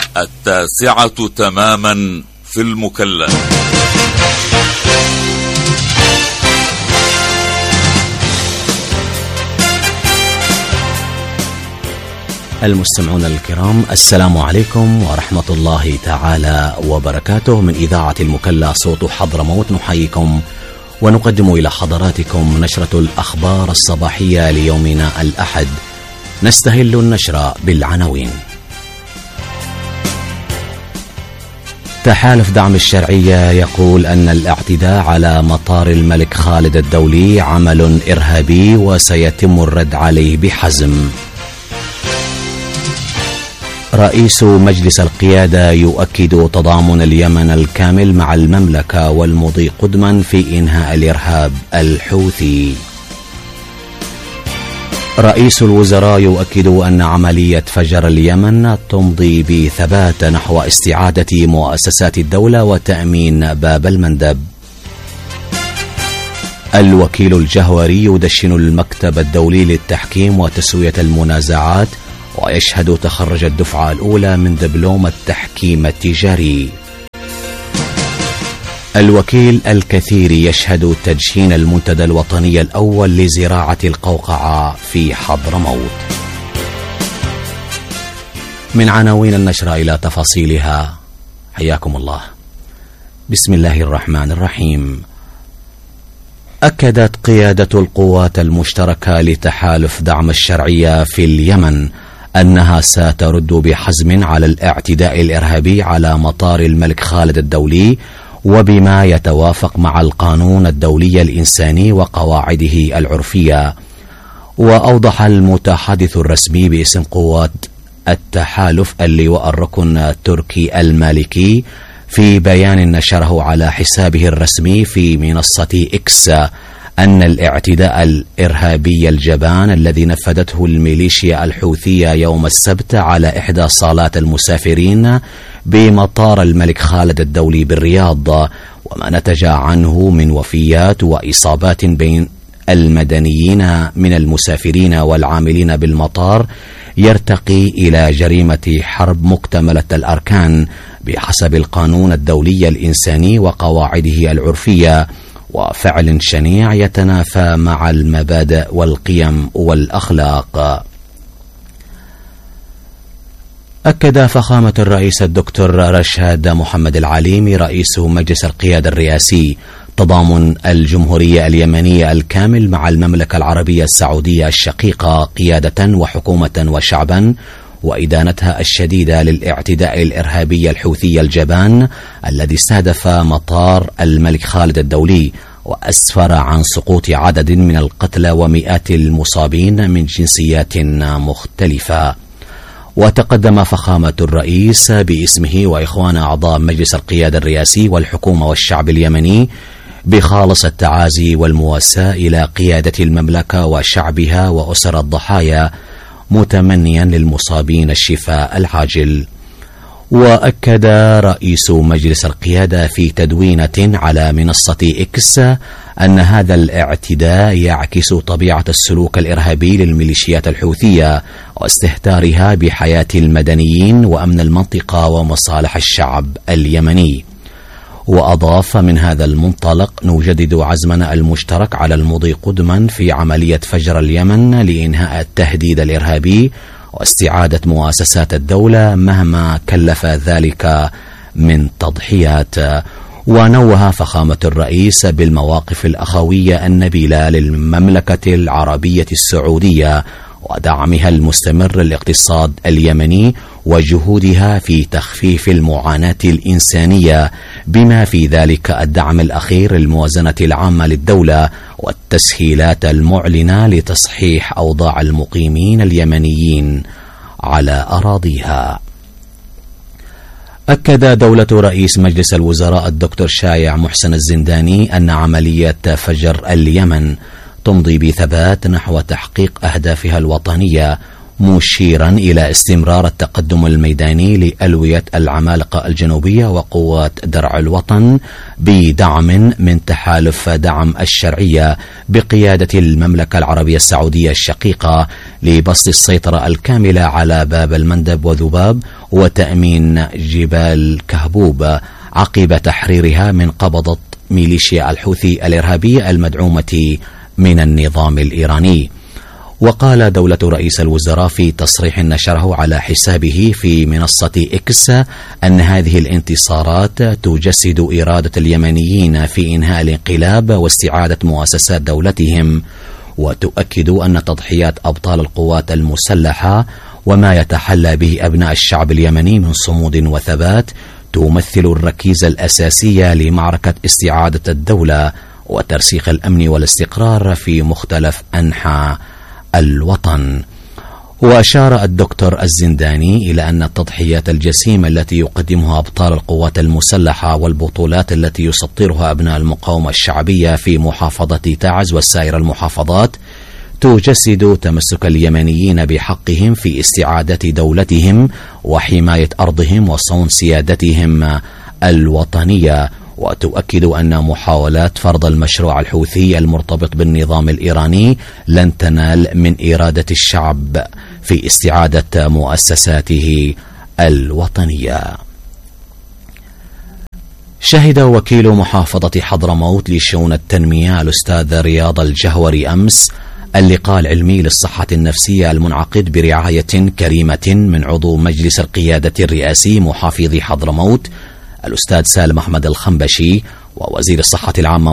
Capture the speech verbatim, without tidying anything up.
التاسعة تماما في المكلا. المستمعون الكرام، السلام عليكم ورحمة الله تعالى وبركاته. من إذاعة المكلا صوت حضرموت نحييكم ونقدم إلى حضراتكم نشرة الأخبار الصباحية ليومنا الأحد. نستهل النشرة بالعناوين. تحالف دعم الشرعية يقول أن الاعتداء على مطار الملك خالد الدولي عمل إرهابي وسيتم الرد عليه بحزم. رئيس مجلس القيادة يؤكد تضامن اليمن الكامل مع المملكة والمضي قدما في إنهاء الإرهاب الحوثي. رئيس الوزراء يؤكد أن عملية فجر اليمن تمضي بثبات نحو استعادة مؤسسات الدولة وتأمين باب المندب. الوكيل الجهوري يدشن المكتب الدولي للتحكيم وتسوية المنازعات ويشهد تخرج الدفعة الأولى من دبلوم التحكيم التجاري. الوكيل الكثير يشهد تدشين المنتدى الوطني الأول لزراعة القوقعة في حضرموت. من عناوين النشرة إلى تفاصيلها، حياكم الله. بسم الله الرحمن الرحيم. أكدت قيادة القوات المشتركة لتحالف دعم الشرعية في اليمن أنها سترد بحزم على الاعتداء الإرهابي على مطار الملك خالد الدولي وبما يتوافق مع القانون الدولي الإنساني وقواعده العرفية. وأوضح المتحدث الرسمي باسم قوات التحالف اللواء الركن التركي المالكي في بيان نشره على حسابه الرسمي في منصة إكس أن الاعتداء الإرهابي الجبان الذي نفذته الميليشيا الحوثية يوم السبت على إحدى صالات المسافرين بمطار الملك خالد الدولي بالرياض وما نتج عنه من وفيات وإصابات بين المدنيين من المسافرين والعاملين بالمطار يرتقي إلى جريمة حرب مكتملة الأركان بحسب القانون الدولي الإنساني وقواعده العرفية، وفعل شنيع يتنافى مع المبادئ والقيم والأخلاق. أكد فخامة الرئيس الدكتور رشاد محمد العليمي رئيس مجلس القيادة الرئاسي تضامن الجمهورية اليمنية الكامل مع المملكة العربية السعودية الشقيقة قيادة وحكومة وشعبا، وإدانتها الشديدة للاعتداء الإرهابي الحوثي الجبان الذي استهدف مطار الملك خالد الدولي وأسفر عن سقوط عدد من القتلى ومئات المصابين من جنسيات مختلفة. وتقدم فخامة الرئيس باسمه وإخوان أعضاء مجلس القيادة الرئاسي والحكومة والشعب اليمني بخالص التعازي والمواساة إلى قيادة المملكة وشعبها وأسر الضحايا، متمنيا للمصابين الشفاء العاجل. وأكد رئيس مجلس القيادة في تدوينة على منصة إكس أن هذا الاعتداء يعكس طبيعة السلوك الإرهابي للميليشيات الحوثية واستهتارها بحياة المدنيين وأمن المنطقة ومصالح الشعب اليمني. وأضاف: من هذا المنطلق نجدد عزمنا المشترك على المضي قدما في عملية فجر اليمن لإنهاء التهديد الإرهابي واستعادة مؤسسات الدولة مهما كلف ذلك من تضحيات. ونوه فخامة الرئيس بالمواقف الأخوية النبيلة للمملكة العربية السعودية ودعمها المستمر للاقتصاد اليمني وجهودها في تخفيف المعاناة الإنسانية بما في ذلك الدعم الأخير للموازنة العامة للدولة والتسهيلات المعلنة لتصحيح أوضاع المقيمين اليمنيين على أراضيها. أكد دولة رئيس مجلس الوزراء الدكتور شايع محسن الزنداني أن عملية فجر اليمن تمضي بثبات نحو تحقيق أهدافها الوطنية مشيرا إلى استمرار التقدم الميداني لألوية العمالقة الجنوبية وقوات درع الوطن بدعم من تحالف دعم الشرعية بقيادة المملكة العربية السعودية الشقيقة لبسط السيطرة الكاملة على باب المندب وذباب وتأمين جبال كهبوب عقب تحريرها من قبضة ميليشيا الحوثي الإرهابية المدعومة من النظام الإيراني. وقال دولة رئيس الوزراء في تصريح نشره على حسابه في منصة إكس أن هذه الانتصارات تجسد إرادة اليمنيين في إنهاء الانقلاب واستعادة مؤسسات دولتهم، وتؤكد أن تضحيات أبطال القوات المسلحة وما يتحلى به أبناء الشعب اليمني من صمود وثبات تمثل الركيزة الأساسية لمعركة استعادة الدولة وترسيخ الأمن والاستقرار في مختلف أنحاء الوطن. وأشار الدكتور الزنداني إلى أن التضحيات الجسيمة التي يقدمها أبطال القوات المسلحة والبطولات التي يسطرها أبناء المقاومة الشعبية في محافظة تعز وسائر المحافظات تجسد تمسك اليمنيين بحقهم في استعادة دولتهم وحماية أرضهم وصون سيادتهم الوطنية، وتؤكد أن محاولات فرض المشروع الحوثي المرتبط بالنظام الإيراني لن تنال من إرادة الشعب في استعادة مؤسساته الوطنية. شهد وكيل محافظة حضرموت لشؤون التنمية الأستاذ رياض الجهوري أمس اللقاء العلمي للصحة النفسية المنعقد برعاية كريمة من عضو مجلس القيادة الرئاسي محافظ حضرموت الأستاذ سالم أحمد الخنبشي ووزير الصحة العامة